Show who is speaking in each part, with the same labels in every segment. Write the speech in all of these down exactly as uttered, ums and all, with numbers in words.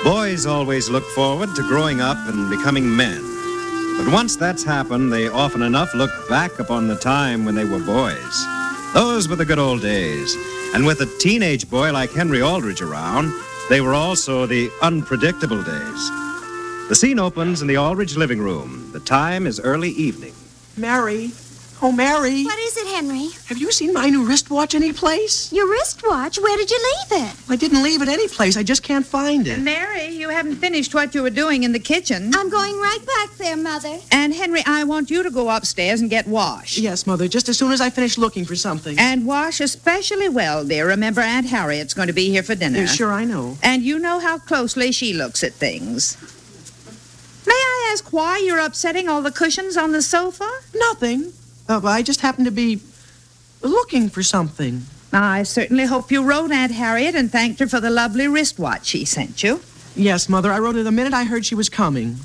Speaker 1: Boys always look forward to growing up and becoming men. But once that's happened, they often enough look back upon the time when they were boys. Those were the good old days. And with a teenage boy like Henry Aldridge around, they were also the unpredictable days. The scene opens in the Aldridge living room. The time is early evening.
Speaker 2: Mary. Oh, Mary.
Speaker 3: What is it, Henry?
Speaker 2: Have you seen my new wristwatch anyplace?
Speaker 3: Your wristwatch? Where did you leave it?
Speaker 2: I didn't leave it anyplace. I just can't find it.
Speaker 4: Mary, you haven't finished what you were doing in the kitchen.
Speaker 3: I'm going right back there, Mother.
Speaker 4: And, Henry, I want you to go upstairs and get washed.
Speaker 2: Yes, Mother, just as soon as I finish looking for something.
Speaker 4: And wash especially well, dear. Remember, Aunt Harriet's going to be here for dinner.
Speaker 2: Yeah, sure, I know.
Speaker 4: And you know how closely she looks at things. May I ask why you're upsetting all the cushions on the sofa?
Speaker 2: Nothing. Uh, I just happened to be looking for something.
Speaker 4: I certainly hope you wrote Aunt Harriet and thanked her for the lovely wristwatch she sent you.
Speaker 2: Yes, Mother, I wrote her the minute I heard she was coming.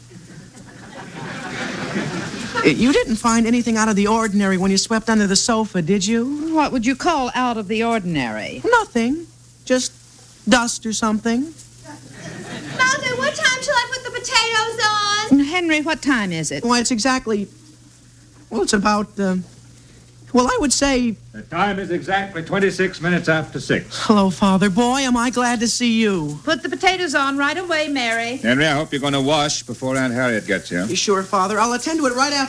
Speaker 2: You didn't find anything out of the ordinary when you swept under the sofa, did you?
Speaker 4: What would you call out of the ordinary?
Speaker 2: Nothing. Just dust or something.
Speaker 3: Mother, what time shall I put the potatoes on?
Speaker 4: Henry, what time is it?
Speaker 2: Why, it's exactly... Well, it's about, uh, well, I would say...
Speaker 5: The time is exactly twenty-six minutes after six.
Speaker 2: Hello, Father. Boy, am I glad to see you.
Speaker 4: Put the potatoes on right away, Mary.
Speaker 5: Henry, I hope you're going to wash before Aunt Harriet gets here.
Speaker 2: You sure, Father? I'll attend to it right after...